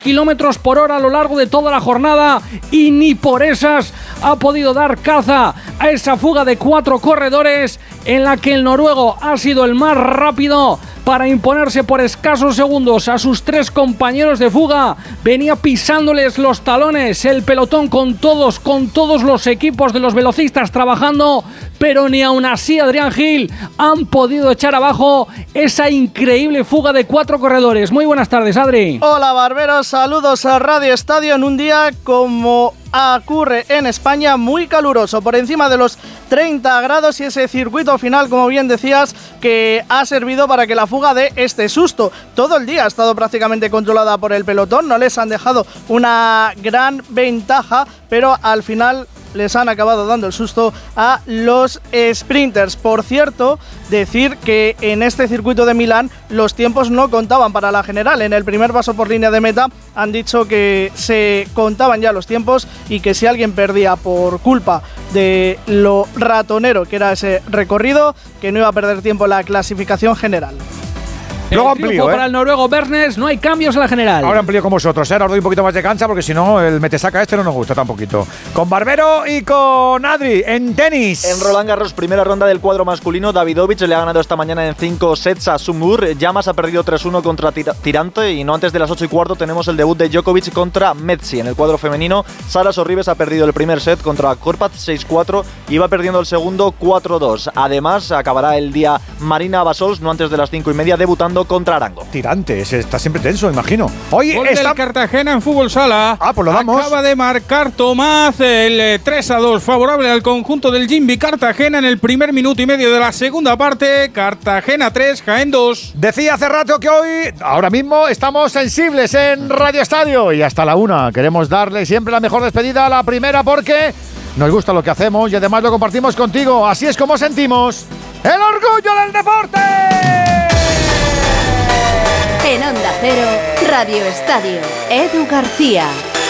kilómetros por hora a lo largo de toda la jornada y ni por esas ha podido dar caza a esa fuga de 4 corredores en la que el noruego ha sido el más rápido para imponerse por escasos segundos a sus 3 compañeros de fuga. Venía pisándoles los talones el pelotón con todos los equipos de los velocistas trabajando, pero ni aun así Adrián Gil han podido echar abajo esa increíble fuga de 4 corredores. Muy buenas tardes, Adri. Hola, barberos, saludos a Radio Estadio en un día como ocurre en España, muy caluroso, por encima de los 30 grados y ese circuito final, como bien decías, que ha servido para que la fuga dé este susto. Todo el día ha estado prácticamente controlada por el pelotón, no les han dejado una gran ventaja, pero al final les han acabado dando el susto a los sprinters. Por cierto, decir que en este circuito de Milán los tiempos no contaban para la general. En el primer paso por línea de meta han dicho que se contaban ya los tiempos y que si alguien perdía por culpa de lo ratonero que era ese recorrido, que no iba a perder tiempo en la clasificación general. Luego amplío, para el noruego Bernes, no hay cambios en la general. Ahora amplío con vosotros, ahora os doy un poquito más de cancha porque si no el metesaca este no nos gusta tan poquito. Con Barbero y con Adri en tenis. En Roland Garros, primera ronda del cuadro masculino, Davidovich le ha ganado esta mañana en 5 sets a Sumur. Llamas ha perdido 3-1 contra Tirante y no antes de las 8:15 tenemos el debut de Djokovic contra Metzi. En el cuadro femenino, Sara Sorribes ha perdido el primer set contra Korpat 6-4 y va perdiendo el segundo 4-2. Además, acabará el día Marina Basols, no antes de las 5:30, debutando contra Arango. Tirante, está siempre tenso, imagino. Hoy está Cartagena en fútbol sala. Pues lo damos. Acaba de marcar Tomás el 3-2 favorable al conjunto del Jimby Cartagena en el primer minuto y medio de la segunda parte. Cartagena 3, Jaén 2. Decía hace rato que hoy, ahora mismo, estamos sensibles en Radio Estadio y hasta la 1 queremos darle siempre la mejor despedida a la primera porque nos gusta lo que hacemos y además lo compartimos contigo. Así es como sentimos el orgullo del deporte. En Onda Cero, Radio Estadio, Edu García.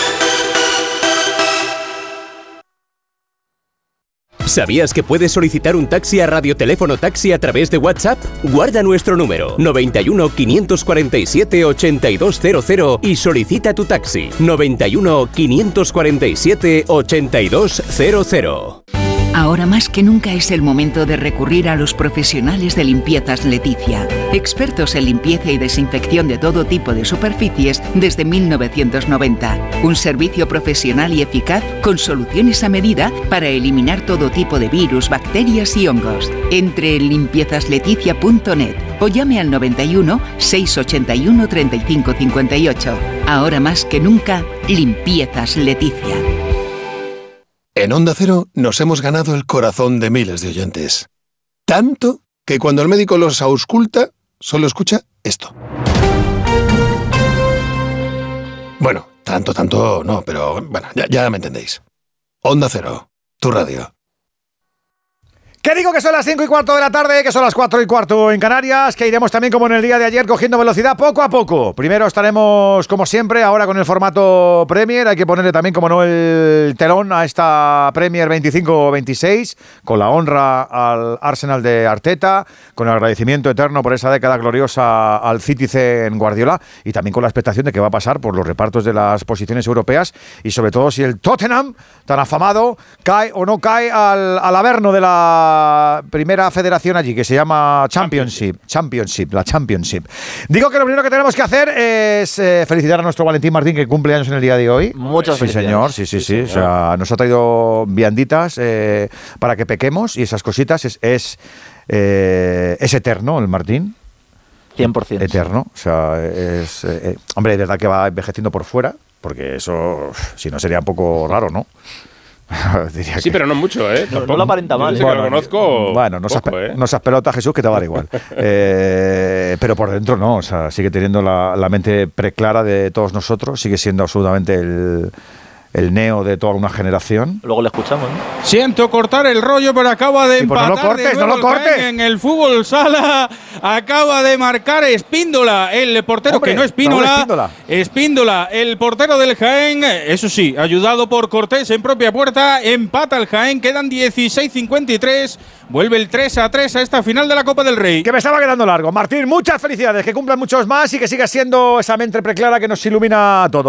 ¿Sabías que puedes solicitar un taxi a Radioteléfono Taxi a través de WhatsApp? Guarda nuestro número 91 547 8200 y solicita tu taxi 91 547 8200. Ahora más que nunca es el momento de recurrir a los profesionales de Limpiezas Leticia, expertos en limpieza y desinfección de todo tipo de superficies desde 1990. Un servicio profesional y eficaz con soluciones a medida para eliminar todo tipo de virus, bacterias y hongos. Entre en limpiezasLeticia.net o llame al 91 681 35 58. Ahora más que nunca, Limpiezas Leticia. En Onda Cero nos hemos ganado el corazón de miles de oyentes. Tanto que cuando el médico los ausculta, solo escucha esto. Bueno, tanto no, pero bueno, ya me entendéis. Onda Cero, tu radio. ¿Qué digo que son las 5:15 de la tarde, que son las 4:15 en Canarias, que iremos también como en el día de ayer cogiendo velocidad poco a poco? Primero estaremos como siempre ahora con el formato Premier, hay que ponerle también como no el telón a esta Premier 25-26, con la honra al Arsenal de Arteta, con el agradecimiento eterno por esa década gloriosa al Citizen Guardiola y también con la expectación de qué va a pasar por los repartos de las posiciones europeas y sobre todo si el Tottenham, tan afamado, cae o no cae al averno de la primera federación allí, que se llama Championship. Digo que lo primero que tenemos que hacer es felicitar a nuestro Valentín Martín, que cumple años en el día de hoy. Muchas felicidades. Sí, señor. O sea, nos ha traído vianditas para que pequemos y esas cositas. Es eterno el Martín. 100%. Eterno. O sea, hombre, de verdad que va envejeciendo por fuera, porque eso, si no, sería un poco raro, ¿no? Sí, pero no mucho, ¿eh? No lo aparenta mal. Yo lo conozco. Bueno, no seas pelota, Jesús, que te va a dar igual. Pero por dentro no, o sea, sigue teniendo la mente preclara de todos nosotros, sigue siendo absolutamente el neo de toda una generación. Luego le escuchamos, ¿no? Siento cortar el rollo, pero acaba de empatar. No lo cortes. En el fútbol sala acaba de marcar Espíndola, el portero. Hombre, que no Espíndola. Espíndola, el portero del Jaén. Eso sí, ayudado por Cortés en propia puerta. Empata el Jaén, quedan 16:53. Vuelve el 3-3 a esta final de la Copa del Rey. Que me estaba quedando largo. Martín, muchas felicidades, que cumplan muchos más y que siga siendo esa mente preclara que nos ilumina a todos.